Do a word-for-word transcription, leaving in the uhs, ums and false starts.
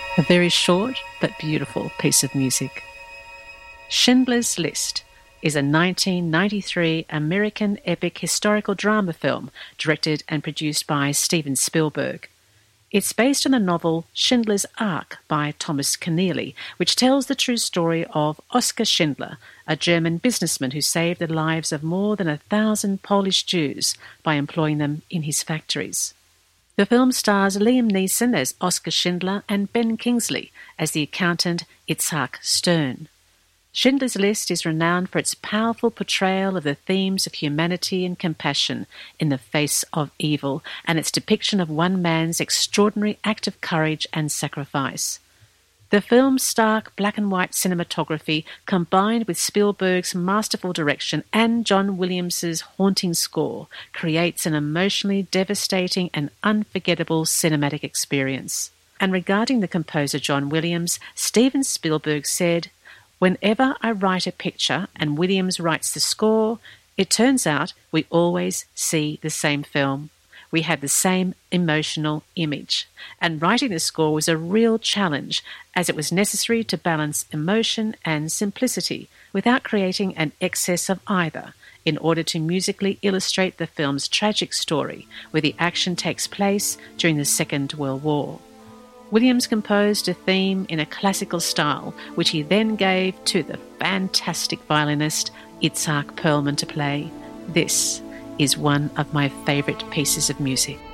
A very short but beautiful piece of music. Schindler's List is a nineteen ninety-three American epic historical drama film directed and produced by Steven Spielberg. It's based on the novel Schindler's Ark by Thomas Keneally, which tells the true story of Oskar Schindler, a German businessman who saved the lives of more than a thousand Polish Jews by employing them in his factories. The film stars Liam Neeson as Oskar Schindler and Ben Kingsley as the accountant Itzhak Stern. Schindler's List is renowned for its powerful portrayal of the themes of humanity and compassion in the face of evil, and its depiction of one man's extraordinary act of courage and sacrifice. The film's stark black and white cinematography, combined with Spielberg's masterful direction and John Williams's haunting score, creates an emotionally devastating and unforgettable cinematic experience. And regarding the composer John Williams, Steven Spielberg said, "Whenever I write a picture and Williams writes the score, it turns out we always see the same film. We have the same emotional image. And writing the score was a real challenge, as it was necessary to balance emotion and simplicity without creating an excess of either, in order to musically illustrate the film's tragic story, where the action takes place during the Second World War." Williams composed a theme in a classical style, which he then gave to the fantastic violinist Itzhak Perlman to play. This is one of my favourite pieces of music.